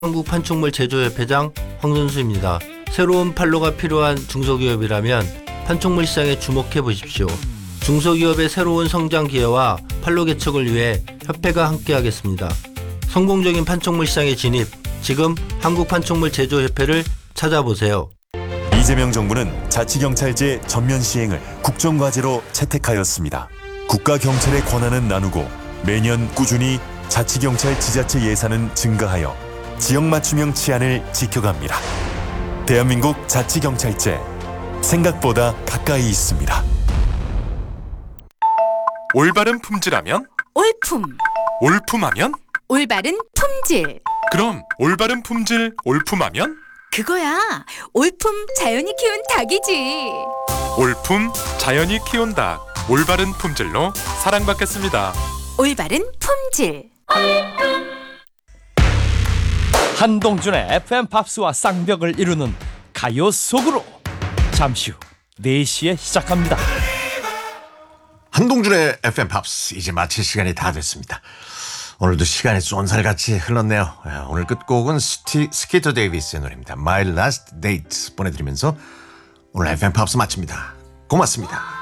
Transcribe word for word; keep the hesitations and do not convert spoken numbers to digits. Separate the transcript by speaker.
Speaker 1: 한국판촉물 제조협회장 황선수입니다. 새로운 판로가 필요한 중소기업이라면 판촉물 시장에 주목해 보십시오. 중소기업의 새로운 성장 기회와 판로 개척을 위해 협회가 함께하겠습니다. 성공적인 판촉물 시장에 진입, 지금 한국판촉물 제조협회를 찾아보세요.
Speaker 2: 이재명 정부는 자치경찰제 전면 시행을 국정과제로 채택하였습니다. 국가경찰의 권한은 나누고 매년 꾸준히 자치경찰 지자체 예산은 증가하여 지역 맞춤형 치안을 지켜갑니다. 대한민국 자치경찰제, 생각보다 가까이 있습니다.
Speaker 3: 올바른 품질하면?
Speaker 4: 올품.
Speaker 3: 올품하면?
Speaker 4: 올바른 품질.
Speaker 3: 그럼 올바른 품질 올품하면?
Speaker 4: 그거야. 올품 자연이 키운 닭이지.
Speaker 3: 올품 자연이 키운 닭, 올바른 품질로 사랑받겠습니다.
Speaker 4: 올바른 품질.
Speaker 5: 한동준의 에프엠 팝스와 쌍벽을 이루는 가요 속으로 잠시 후 네 시에 시작합니다.
Speaker 6: 한동준의 에프엠 팝스 이제 마칠 시간이 다 됐습니다. 오늘도 시간이 쏜살같이 흘렀네요. 오늘 끝곡은 스티, 스키터 데이비스의 노래입니다. My Last Date 보내드리면서 오늘 에프엠 팝스 마칩니다. 고맙습니다.